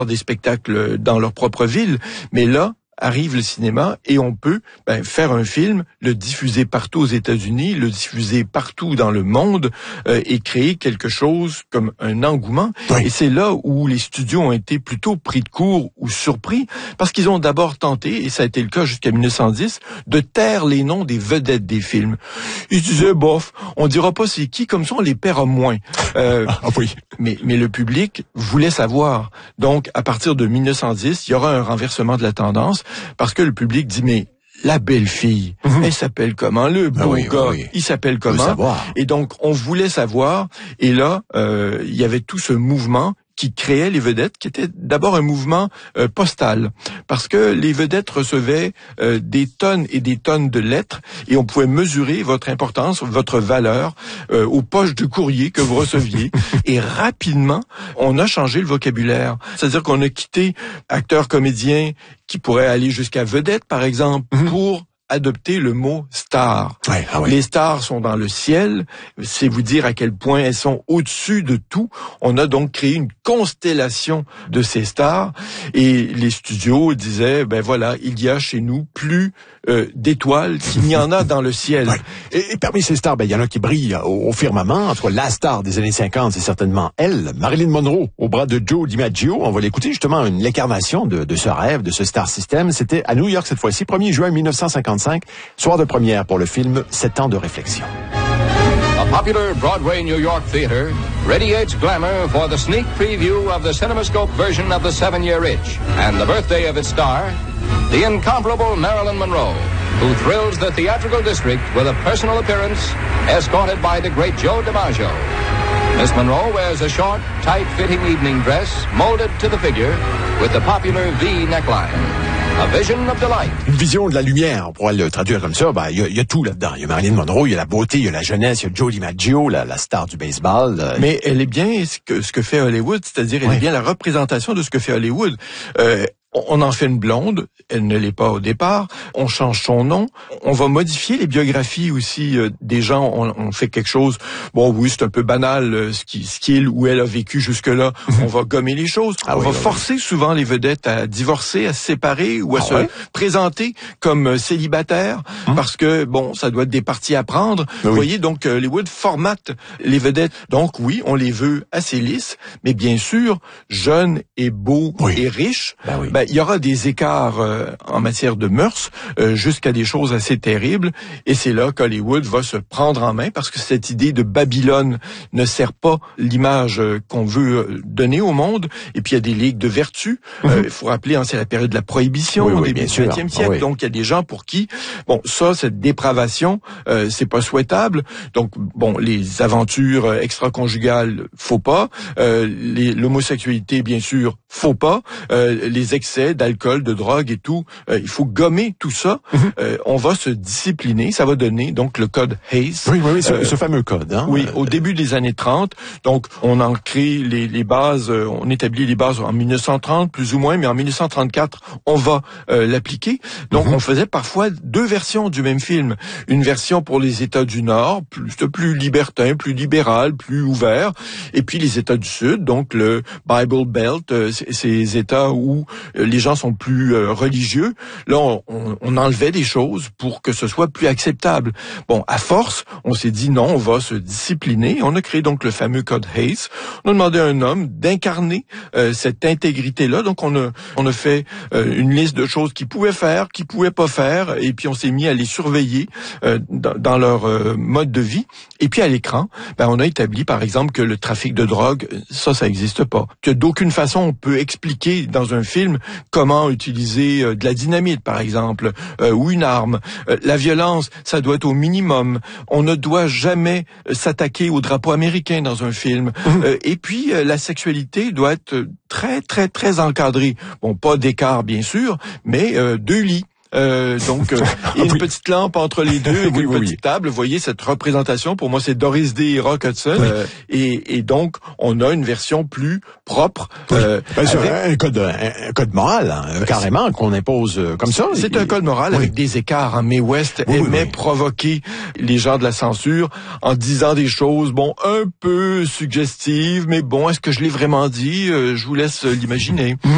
des spectacles dans leur propre ville. Mais là, arrive le cinéma et on peut faire un film, le diffuser partout aux États-Unis, le diffuser partout dans le monde et créer quelque chose comme un engouement. Oui. Et c'est là où les studios ont été plutôt pris de court ou surpris parce qu'ils ont d'abord tenté, et ça a été le cas jusqu'à 1910, de taire les noms des vedettes des films. Ils disaient, bof, on dira pas c'est qui, comme ça on les paiera moins. Oui. Mais le public voulait savoir. Donc, à partir de 1910, il y aura un renversement de la tendance. Parce que le public dit, mais la belle fille, elle s'appelle comment? Le beau gars, il s'appelle comment? Et donc, on voulait savoir. Et là, il y avait tout ce mouvement qui créait les vedettes, qui était d'abord un mouvement postal, parce que les vedettes recevaient des tonnes et des tonnes de lettres, et on pouvait mesurer votre importance, votre valeur aux poches de courrier que vous receviez. Et rapidement, on a changé le vocabulaire. C'est-à-dire qu'on a quitté acteurs, comédiens, qui pourraient aller jusqu'à vedette, par exemple, pour adopter le mot star. Les stars sont dans le ciel, c'est vous dire à quel point elles sont au-dessus de tout. On a donc créé une constellation de ces stars et les studios disaient, voilà, il y a chez nous plus d'étoiles qu'il n'y en a dans le ciel. Et parmi ces stars, il y en a qui brillent au firmament. En tout cas, la star des années 50, c'est certainement elle, Marilyn Monroe, au bras de Joe DiMaggio. On va l'écouter justement, l'incarnation de ce rêve, de ce star system. C'était à New York cette fois-ci, 1er juin 1955, soir de première pour le film 7 ans de réflexion. A popular Broadway New York theater radiates glamour for the sneak preview of the CinemaScope version of The 7-Year Itch and the birthday of its star, the incomparable Marilyn Monroe, who thrills the theatrical district with a personal appearance escorted by the great Joe DiMaggio. Miss Monroe wears a short, tight-fitting evening dress molded to the figure with the popular V neckline. A vision of delight. Une vision de la lumière, on pourrait le traduire comme ça. Il y a tout là-dedans. Il y a Marilyn Monroe, il y a la beauté, il y a la jeunesse, il y a Joe DiMaggio, la star du baseball. Mais elle est bien ce que fait Hollywood, c'est-à-dire elle est bien la représentation de ce que fait Hollywood. On en fait une blonde, elle ne l'est pas au départ, on change son nom, on va modifier les biographies aussi des gens, on fait quelque chose, c'est un peu banal ce qu'il ou elle a vécu jusque-là, on va gommer les choses, on va forcer souvent les vedettes à divorcer, à se séparer ou à se présenter comme célibataires, parce que, ça doit être des parties à prendre. Vous voyez, donc Hollywood formate les vedettes. Donc oui, on les veut assez lisses, mais bien sûr, jeunes et beaux et riches. Il y aura des écarts en matière de mœurs jusqu'à des choses assez terribles. Et c'est là qu'Hollywood va se prendre en main parce que cette idée de Babylone ne sert pas l'image qu'on veut donner au monde. Et puis il y a des ligues de vertu. Il faut rappeler, c'est la période de la prohibition au début du XXe siècle. Donc il y a des gens pour qui, cette dépravation, c'est pas souhaitable. Donc les aventures extra-conjugales, faut pas. L'homosexualité, bien sûr, faut pas. Les excès d'alcool, de drogue et tout, il faut gommer tout ça. On va se discipliner, ça va donner donc le code Hayes. Ce fameux code. Au début des années 30. Donc on en crée les bases, on établit les bases en 1930 plus ou moins, mais en 1934 on va l'appliquer. Donc on faisait parfois deux versions du même film, une version pour les États du Nord, plus libertin, plus libéral, plus ouvert, et puis les États du Sud, donc le Bible Belt, ces États où les gens sont plus religieux. Là, on enlevait des choses pour que ce soit plus acceptable. À force, on s'est dit non, on va se discipliner. On a créé donc le fameux code Hayes. On a demandé à un homme d'incarner cette intégrité-là. Donc, on a fait une liste de choses qu'ils pouvaient faire, qu'ils pouvaient pas faire, et puis on s'est mis à les surveiller dans leur mode de vie. Et puis à l'écran, on a établi, par exemple, que le trafic de drogue, ça existe pas. Que d'aucune façon on peut expliquer dans un film comment utiliser de la dynamite, par exemple, ou une arme. La violence, ça doit être au minimum. On ne doit jamais s'attaquer au drapeau américain dans un film. Et puis, la sexualité doit être très, très, très encadrée. Pas d'écart, bien sûr, mais 2 lits. Donc, et une petite lampe entre les deux, avec une petite table. Vous voyez cette représentation. Pour moi, c'est Doris Day et Rock Hudson. Et donc, on a une version plus propre. Un code moral, carrément, qu'on impose comme ça. C'est un code moral avec des écarts. Mae West aimait provoquer les gens de la censure en disant des choses, un peu suggestives, mais est-ce que je l'ai vraiment dit? Je vous laisse l'imaginer.